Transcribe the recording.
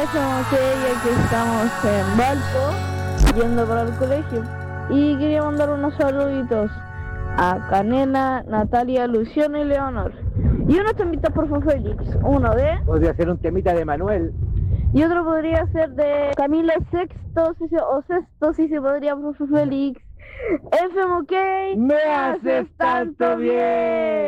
somos ella que estamos en Valpo, yendo para el colegio. Y quería mandar unos saluditos a Canela, Natalia, Luciano y Leonor. Y unos temitas por Félix. Uno de... Podría ser un temita de Manuel. Y otro podría ser de Camila Sexto, o Sexto, si se podría, por Félix. FMK, ¡Me haces tanto bien!